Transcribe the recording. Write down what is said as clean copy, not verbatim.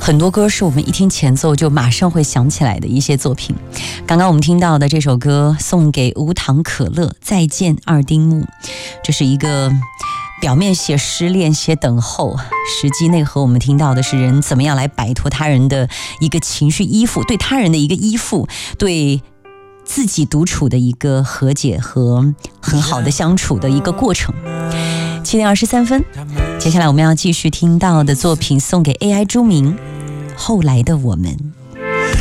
很多歌是我们一听前奏就马上会想起来的一些作品。刚刚我们听到的这首歌送给无糖可乐，再见二丁目，这是一个表面写失恋写等候，实际内核我们听到的是人怎么样来摆脱他人的一个情绪依附，对他人的一个依附，对自己独处的一个和解和很好的相处的一个过程。7点23分，接下来我们要继续听到的作品送给 AI 朱明，后来的我们。